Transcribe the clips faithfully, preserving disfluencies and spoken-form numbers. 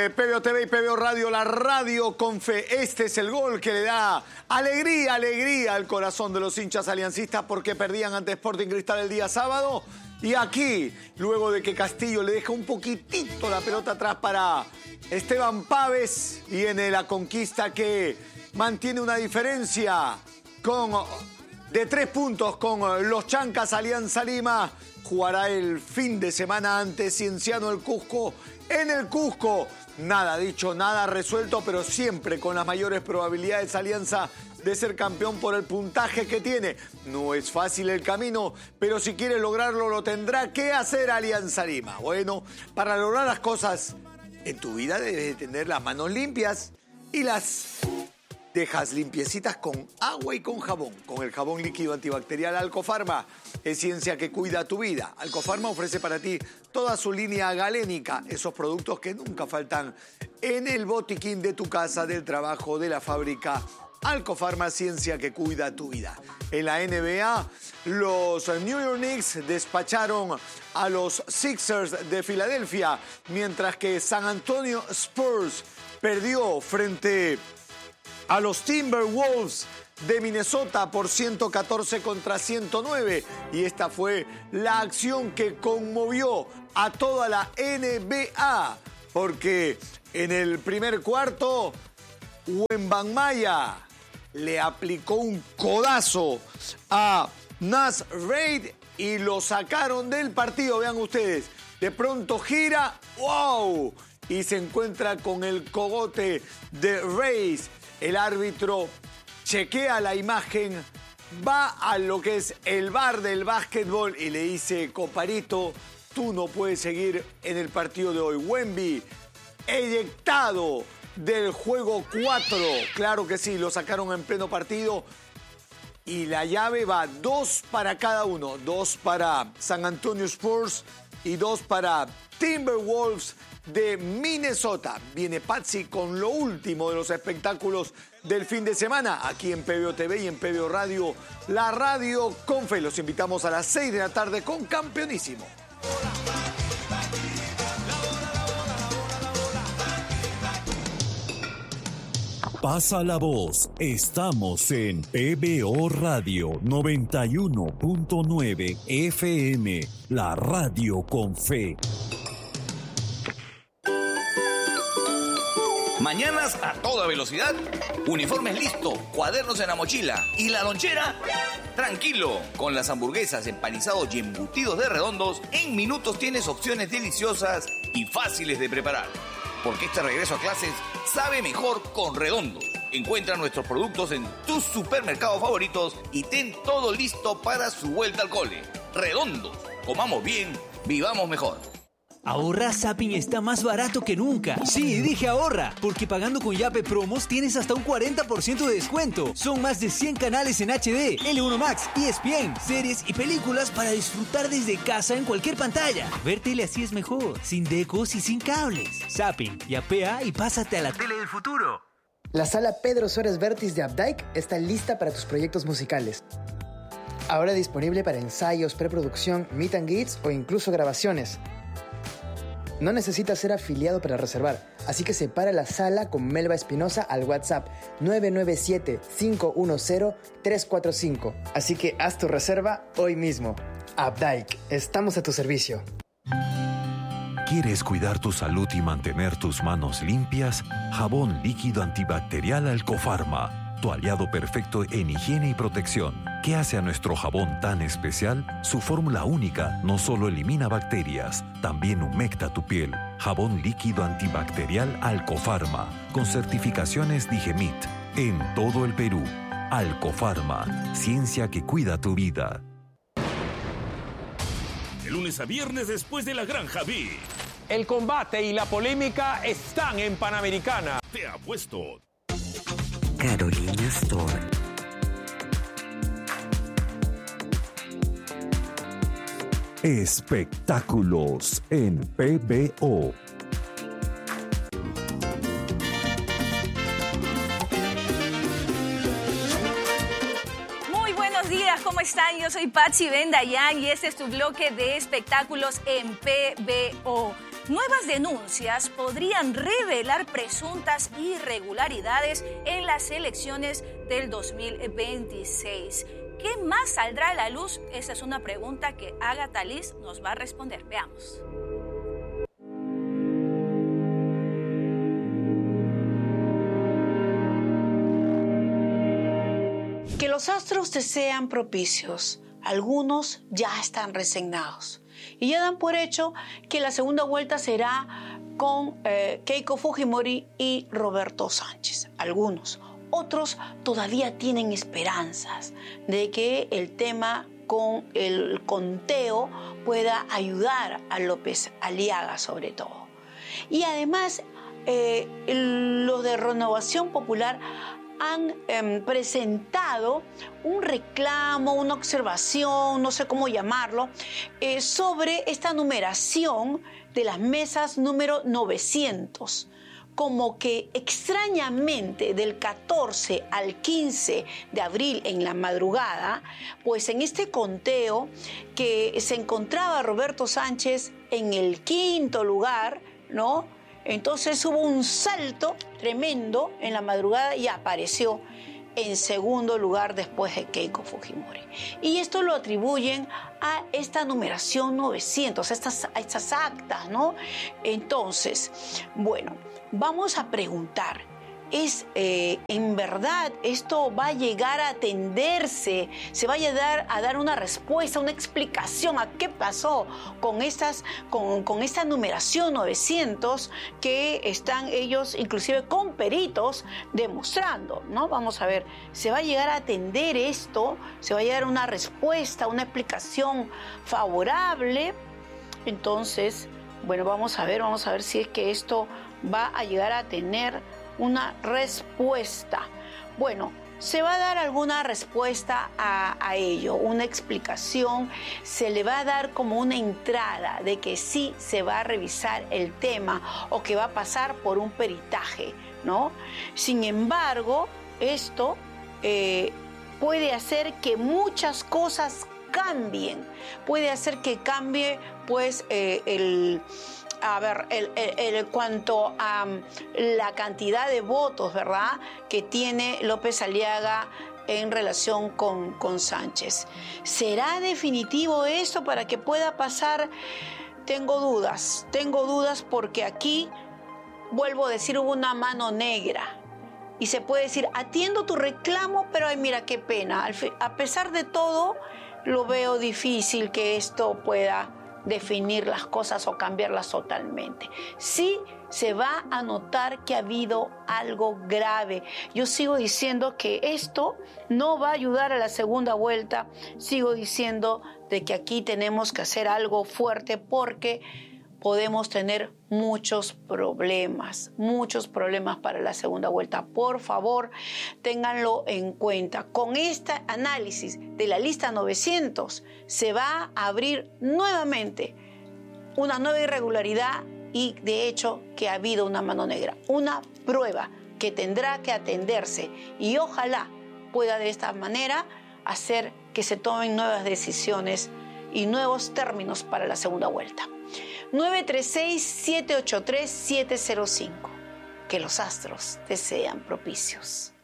eh, P B O T V y P B O Radio, la radio con fe. Este es el gol que le da alegría, alegría al corazón de los hinchas aliancistas porque perdían ante Sporting Cristal el día sábado. Y aquí, luego de que Castillo le deja un poquitito la pelota atrás para Esteban Paves, viene la conquista que mantiene una diferencia con, de tres puntos con los Chancas. Alianza Lima jugará el fin de semana ante Cienciano el Cusco. En el Cusco, nada dicho, nada resuelto, pero siempre con las mayores probabilidades Alianza de ser campeón por el puntaje que tiene. No es fácil el camino, pero si quiere lograrlo lo tendrá que hacer Alianza Lima. Bueno, para lograr las cosas en tu vida debes de tener las manos limpias y las dejas limpiecitas con agua y con jabón. Con el jabón líquido antibacterial Alcofarma. Es ciencia que cuida tu vida. Alcofarma ofrece para ti toda su línea galénica. Esos productos que nunca faltan en el botiquín de tu casa, del trabajo, de la fábrica. Alcofarma, ciencia que cuida tu vida. En la N B A, los New York Knicks despacharon a los Sixers de Filadelfia, mientras que San Antonio Spurs perdió frente a los Timberwolves de Minnesota por ciento catorce contra ciento nueve. Y esta fue la acción que conmovió a toda la N B A, porque en el primer cuarto, Wembanyama le aplicó un codazo a Naz Reid y lo sacaron del partido. Vean ustedes, de pronto gira, ¡wow! Y se encuentra con el cogote de Reid. El árbitro chequea la imagen, va a lo que es el bar del básquetbol y le dice: comparito, tú no puedes seguir en el partido de hoy. Wemby, eyectado del juego cuatro. Claro que sí, lo sacaron en pleno partido. Y la llave va dos para cada uno. Dos para San Antonio Spurs y dos para Timberwolves de Minnesota. Viene Patsy con lo último de los espectáculos del fin de semana aquí en P B O T V y en P B O Radio, la radio con fe. Los invitamos a las seis de la tarde con Campeonísimo. Pasa la voz, estamos en P B O Radio noventa y uno punto nueve F M, la radio con fe. Mañanas a toda velocidad, uniformes listos, cuadernos en la mochila y la lonchera. Tranquilo, con las hamburguesas, empanizados y embutidos de Redondos, en minutos tienes opciones deliciosas y fáciles de preparar. Porque este regreso a clases sabe mejor con Redondos. Encuentra nuestros productos en tus supermercados favoritos y ten todo listo para su vuelta al cole. Redondos, comamos bien, vivamos mejor. Ahorra Zapping está más barato que nunca. Sí, dije ahorra, porque pagando con Yape Promos tienes hasta un cuarenta por ciento de descuento. Son más de cien canales en H D, L uno Max, E S P N, series y películas para disfrutar desde casa en cualquier pantalla. Ver tele así es mejor, sin decos y sin cables. Zapping, yapea y pásate a la tele del futuro. La sala Pedro Suárez Vértiz de Updike está lista para tus proyectos musicales. Ahora disponible para ensayos, preproducción, meet and greets o incluso grabaciones. No necesitas ser afiliado para reservar, así que separa la sala con Melba Espinosa al WhatsApp nueve nueve siete, cinco uno cero, tres cuatro cinco. Así que haz tu reserva hoy mismo. Updike, estamos a tu servicio. ¿Quieres cuidar tu salud y mantener tus manos limpias? Jabón líquido antibacterial Alcofarma, tu aliado perfecto en higiene y protección. ¿Qué hace a nuestro jabón tan especial? Su fórmula única no solo elimina bacterias, también humecta tu piel. Jabón líquido antibacterial Alcofarma, con certificaciones Digemit, en todo el Perú. Alcofarma, ciencia que cuida tu vida. De lunes a viernes después de la Granja B. El combate y la polémica están en Panamericana. Te apuesto. Carolina Store. Espectáculos en P B O. Muy buenos días, ¿cómo están? Yo soy Patsy Bendayán y este es tu bloque de espectáculos en P B O. nuevas denuncias podrían revelar presuntas irregularidades en las elecciones del dos mil veintiséis. ¿Qué más saldrá a la luz? Esa es una pregunta que Agatha Liz nos va a responder. Veamos. Que los astros te sean propicios. Algunos ya están resignados y ya dan por hecho que la segunda vuelta será con eh, Keiko Fujimori y Roberto Sánchez. Algunos. Otros todavía tienen esperanzas de que el tema con el conteo pueda ayudar a López Aliaga sobre todo. Y además, eh, los de Renovación Popular han eh, presentado un reclamo, una observación, no sé cómo llamarlo, eh, sobre esta numeración de las mesas número novecientos. Como que extrañamente del catorce al quince de abril en la madrugada, pues en este conteo que se encontraba Roberto Sánchez en el quinto lugar, ¿no? Entonces hubo un salto tremendo en la madrugada y apareció en segundo lugar después de Keiko Fujimori. Y esto lo atribuyen a esta numeración novecientos, a estas, a estas actas, ¿no? Entonces, bueno, vamos a preguntar, ¿es eh, en verdad esto va a llegar a atenderse? ¿Se va a dar, a dar una respuesta, una explicación a qué pasó con, estas, con, con esta numeración novecientos que están ellos inclusive con peritos demostrando, ¿no? Vamos a ver, ¿se va a llegar a atender esto? ¿Se va a llegar a una respuesta, una explicación favorable? Entonces, bueno, vamos a ver, vamos a ver si es que esto va a llegar a tener una respuesta. Bueno, se va a dar alguna respuesta a, a ello, una explicación, se le va a dar como una entrada de que sí se va a revisar el tema o que va a pasar por un peritaje, ¿no? Sin embargo, esto eh, puede hacer que muchas cosas cambien, puede hacer que cambie pues eh, el... A ver, el, el, el, cuanto a um, la cantidad de votos, ¿verdad?, que tiene López Aliaga en relación con, con Sánchez. ¿Será definitivo esto para que pueda pasar? Tengo dudas, tengo dudas porque aquí, vuelvo a decir, hubo una mano negra. Y se puede decir, atiendo tu reclamo, pero ay, mira qué pena. A pesar de todo, lo veo difícil que esto pueda definir las cosas o cambiarlas totalmente. Sí se va a notar que ha habido algo grave. Yo sigo diciendo que esto no va a ayudar a la segunda vuelta. Sigo diciendo de que aquí tenemos que hacer algo fuerte porque podemos tener muchos problemas, muchos problemas para la segunda vuelta. Por favor, ténganlo en cuenta. Con este análisis de la lista novecientos se va a abrir nuevamente una nueva irregularidad y de hecho que ha habido una mano negra, una prueba que tendrá que atenderse y ojalá pueda de esta manera hacer que se tomen nuevas decisiones y nuevos términos para la segunda vuelta. nueve tres seis, siete ocho tres, siete cero cinco. Que los astros te sean propicios.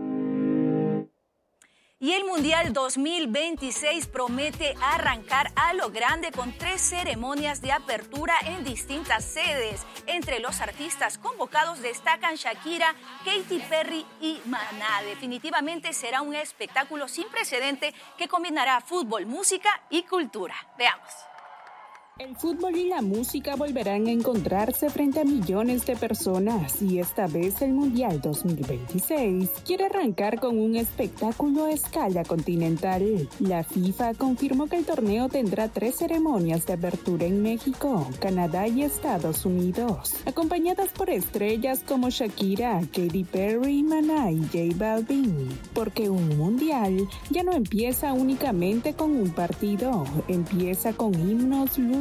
Y el Mundial dos mil veintiséis promete arrancar a lo grande con tres ceremonias de apertura en distintas sedes. Entre los artistas convocados destacan Shakira, Katy Perry y Maná. Definitivamente será un espectáculo sin precedente que combinará fútbol, música y cultura. Veamos. El fútbol y la música volverán a encontrarse frente a millones de personas y esta vez el Mundial dos mil veintiséis quiere arrancar con un espectáculo a escala continental. La FIFA confirmó que el torneo tendrá tres ceremonias de apertura en México, Canadá y Estados Unidos, acompañadas por estrellas como Shakira, Katy Perry, Maná y J Balvin. Porque un Mundial ya no empieza únicamente con un partido, empieza con himnos, luces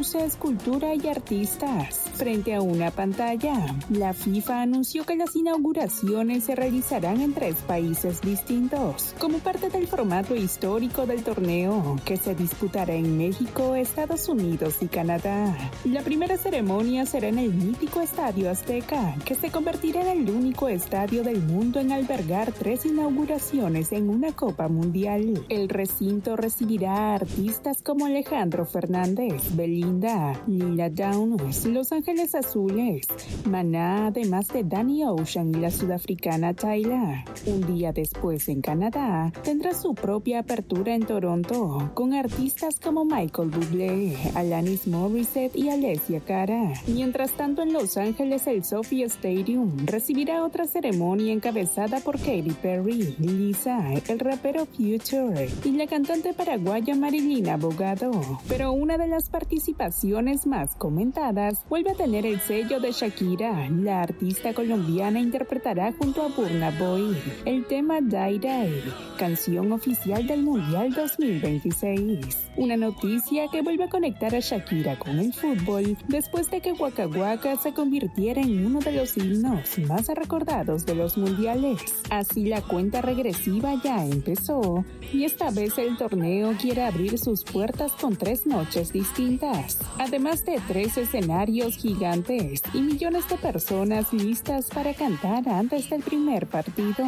luces, cultura y artistas. Frente a una pantalla, la FIFA anunció que las inauguraciones se realizarán en tres países distintos, como parte del formato histórico del torneo, que se disputará en México, Estados Unidos y Canadá. La primera ceremonia será en el mítico Estadio Azteca, que se convertirá en el único estadio del mundo en albergar tres inauguraciones en una Copa Mundial. El recinto recibirá a artistas como Alejandro Fernández, Belinda, Lila Downs, Los Ángeles Azules, Maná, además de Danny Ocean y la sudafricana Tyla. Un día después, en Canadá, tendrá su propia apertura en Toronto, con artistas como Michael Bublé, Alanis Morissette y Alessia Cara. Mientras tanto, en Los Ángeles, el SoFi Stadium recibirá otra ceremonia encabezada por Katy Perry, Lisa, el rapero Future y la cantante paraguaya Marilina Bogado. Pero una de las participaciones más comentadas vuelve a tener el sello de Shakira. La artista colombiana interpretará junto a Burna Boy el tema Die Die, canción oficial del Mundial dos mil veintiséis. Una noticia que vuelve a conectar a Shakira con el fútbol después de que Waka Waka se convirtiera en uno de los himnos más recordados de los mundiales. Así la cuenta regresiva ya empezó y esta vez el torneo quiere abrir sus puertas con tres noches distintas, además de tres escenarios gigantes y millones de personas listas para cantar antes del primer partido.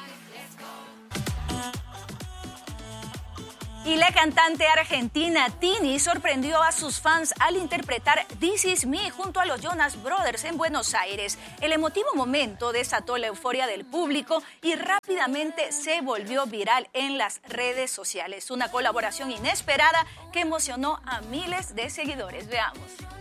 Y la cantante argentina Tini sorprendió a sus fans al interpretar This Is Me junto a los Jonas Brothers en Buenos Aires. El emotivo momento desató la euforia del público y rápidamente se volvió viral en las redes sociales. Una colaboración inesperada que emocionó a miles de seguidores. Veamos.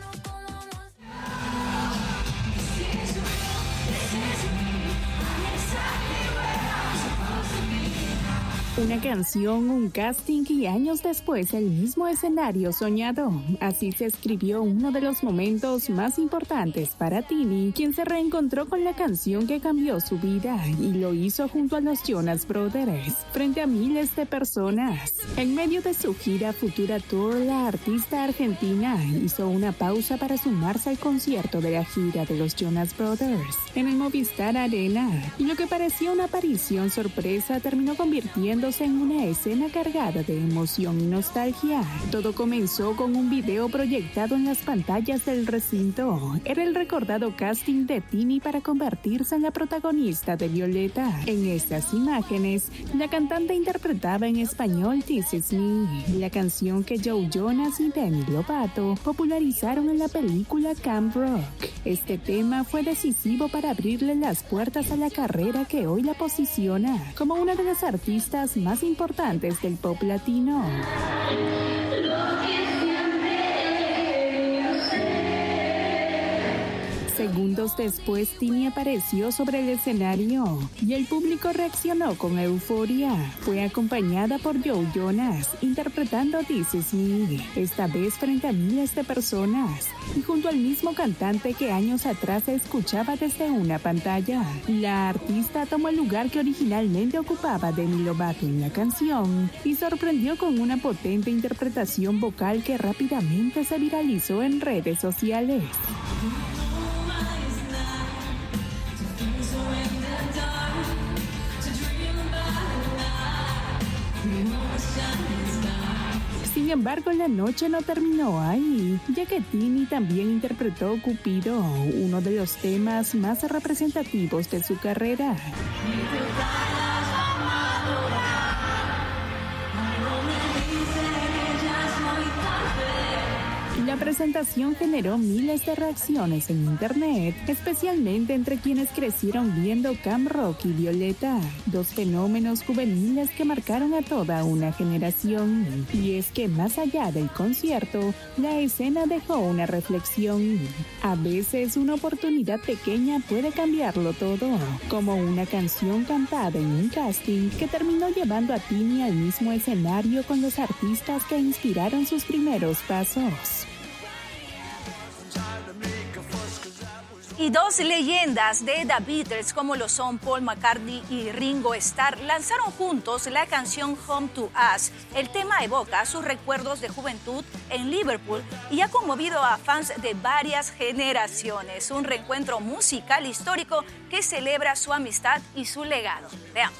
Una canción, un casting y años después el mismo escenario soñado. Así se escribió uno de los momentos más importantes para Tini, quien se reencontró con la canción que cambió su vida y lo hizo junto a los Jonas Brothers, frente a miles de personas. En medio de su gira Futura Tour, la artista argentina hizo una pausa para sumarse al concierto de la gira de los Jonas Brothers en el Movistar Arena, y lo que parecía una aparición sorpresa terminó convirtiendo en una escena cargada de emoción y nostalgia. Todo comenzó con un video proyectado en las pantallas del recinto. Era el recordado casting de Tini para convertirse en la protagonista de Violeta. En estas imágenes, la cantante interpretaba en español This Is Me, la canción que Joe Jonas y Demi Lovato popularizaron en la película Camp Rock. Este tema fue decisivo para abrirle las puertas a la carrera que hoy la posiciona como una de las artistas más importantes del pop latino. Segundos después, Tini apareció sobre el escenario y el público reaccionó con euforia. Fue acompañada por Joe Jonas, interpretando This Is Me, esta vez frente a miles de personas, y junto al mismo cantante que años atrás se escuchaba desde una pantalla. La artista tomó el lugar que originalmente ocupaba Demi Lovato en la canción y sorprendió con una potente interpretación vocal que rápidamente se viralizó en redes sociales. Sin embargo, la noche no terminó ahí, ya que Tini también interpretó Cupido, uno de los temas más representativos de su carrera. La presentación generó miles de reacciones en internet, especialmente entre quienes crecieron viendo Camp Rock y Violeta, dos fenómenos juveniles que marcaron a toda una generación. Y es que más allá del concierto, la escena dejó una reflexión. A veces una oportunidad pequeña puede cambiarlo todo, como una canción cantada en un casting que terminó llevando a Tini al mismo escenario con los artistas que inspiraron sus primeros pasos. Y dos leyendas de The Beatles, como lo son Paul McCartney y Ringo Starr, lanzaron juntos la canción Home to Us. El tema evoca sus recuerdos de juventud en Liverpool y ha conmovido a fans de varias generaciones. Un reencuentro musical histórico que celebra su amistad y su legado. Veamos.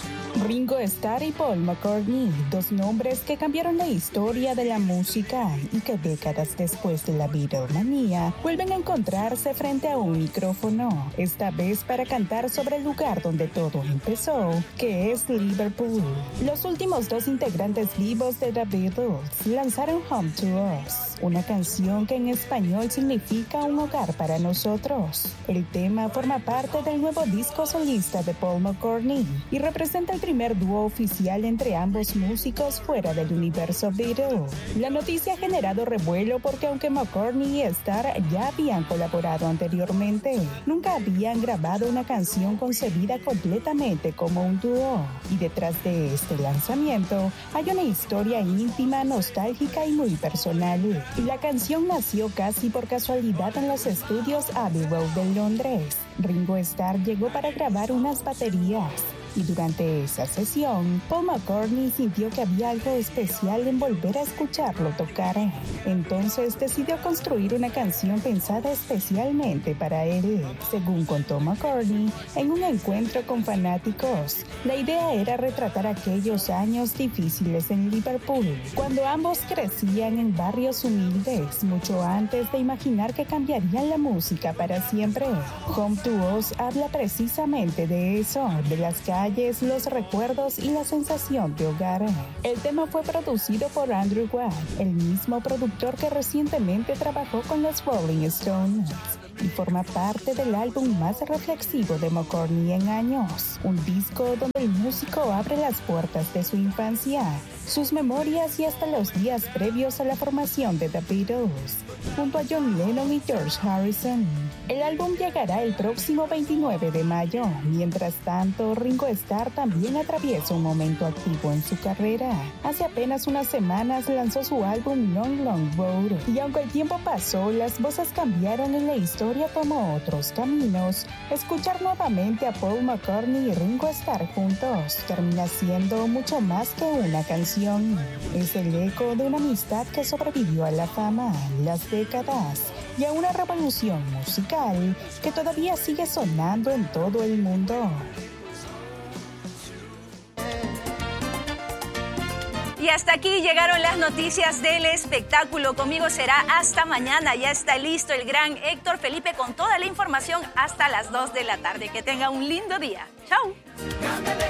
Ringo Starr y Paul McCartney, dos nombres que cambiaron la historia de la música y que décadas después de la Beatlemanía vuelven a encontrarse frente a un micrófono, esta vez para cantar sobre el lugar donde todo empezó, que es Liverpool. Los últimos dos integrantes vivos de The Beatles lanzaron Home to Us, una canción que en español significa un hogar para nosotros. El tema forma parte del nuevo disco solista de Paul McCartney y representa el primer dúo oficial entre ambos músicos fuera del universo Beatle. La noticia ha generado revuelo porque aunque McCartney y Starr ya habían colaborado anteriormente, nunca habían grabado una canción concebida completamente como un dúo. Y detrás de este lanzamiento hay una historia íntima, nostálgica y muy personal. La canción nació casi por casualidad en los estudios Abbey Road de Londres. Ringo Starr llegó para grabar unas baterías. Y durante esa sesión, Paul McCartney sintió que había algo especial en volver a escucharlo tocar. Entonces decidió construir una canción pensada especialmente para él. Según contó McCartney, en un encuentro con fanáticos, la idea era retratar aquellos años difíciles en Liverpool, cuando ambos crecían en barrios humildes, mucho antes de imaginar que cambiarían la música para siempre. Home to Us habla precisamente de eso, de las calles, los recuerdos y la sensación de hogar. El tema fue producido por Andrew Watt, el mismo productor que recientemente trabajó con los Rolling Stones, y forma parte del álbum más reflexivo de McCartney en años, un disco donde el músico abre las puertas de su infancia, sus memorias y hasta los días previos a la formación de The Beatles, junto a John Lennon y George Harrison. El álbum llegará el próximo veintinueve de mayo. Mientras tanto, Ringo Starr también atraviesa un momento activo en su carrera. Hace apenas unas semanas lanzó su álbum Long Long Road, y aunque el tiempo pasó, las voces cambiaron y la historia tomó otros caminos. Escuchar nuevamente a Paul McCartney y Ringo Starr juntos termina siendo mucho más que una canción. Es el eco de una amistad que sobrevivió a la fama, las décadas y a una revolución musical que todavía sigue sonando en todo el mundo. Y hasta aquí llegaron las noticias del espectáculo. Conmigo será hasta mañana. Ya está listo el gran Héctor Felipe con toda la información hasta las dos de la tarde. Que tenga un lindo día. ¡Chao!